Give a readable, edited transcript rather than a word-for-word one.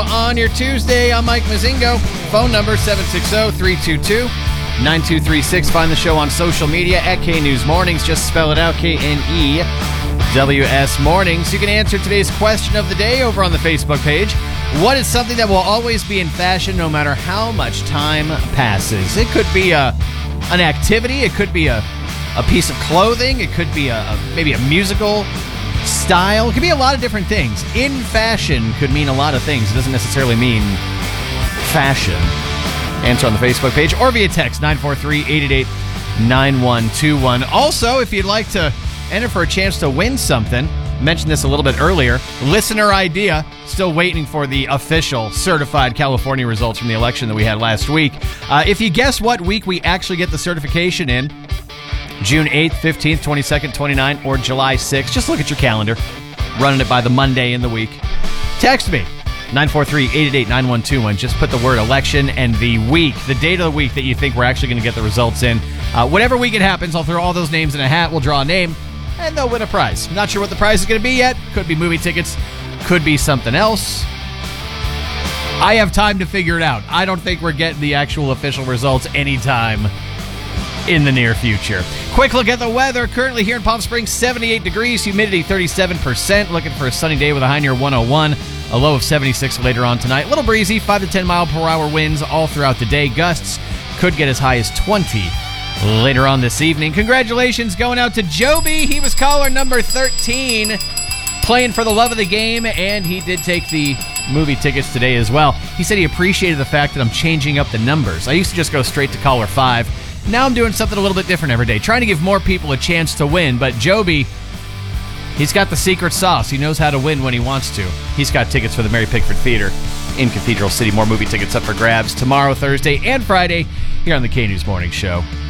on your Tuesday. I'm Mike Mazingo. Phone number 760-322-9236. Find the show on social media at K-News Mornings. Just spell it out, KNEWS Mornings. You can answer today's question of the day over on the Facebook page. What is something that will always be in fashion no matter how much time passes? It could be an activity. It could be a piece of clothing. It could be maybe a musical style. It could be a lot of different things. In fashion could mean a lot of things. It doesn't necessarily mean fashion. Answer on the Facebook page or via text 943-888-9121. Also, if you'd like to enter for a chance to win something, mentioned this a little bit earlier, listener idea, still waiting for the official certified California results from the election that we had last week. If you guess what week we actually get the certification in, June 8th, 15th, 22nd, 29th, or July 6th, just look at your calendar, running it by the Monday in the week. Text me, 943-888-9121. Just put the word election and the week, the date of the week that you think we're actually going to get the results in. Whatever week it happens, I'll throw all those names in a hat, we'll draw a name, and they'll win a prize. Not sure what the prize is going to be yet. Could be movie tickets, could be something else. I have time to figure it out. I don't think we're getting the actual official results anytime in the near future. Quick look at the weather. Currently here in Palm Springs, 78 degrees, humidity 37%. Looking for a sunny day with a high near 101. A low of 76 later on tonight. A little breezy, 5 to 10 mile per hour winds all throughout the day. Gusts could get as high as 20 later on this evening. Congratulations going out to Joby. He was caller number 13, playing for the love of the game, and he did take the movie tickets today as well. He said he appreciated the fact that I'm changing up the numbers. I used to just go straight to caller 5. Now I'm doing something a little bit different every day, trying to give more people a chance to win. But Joby, he's got the secret sauce. He knows how to win when he wants to. He's got tickets for the Mary Pickford Theater in Cathedral City. More movie tickets up for grabs tomorrow, Thursday, and Friday here on the K-News Morning Show.